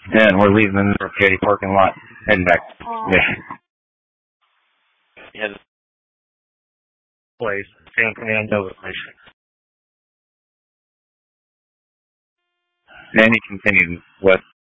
And we're leaving the North Katy parking lot, heading back. Yeah. The place, San Fernando place. Then he continued west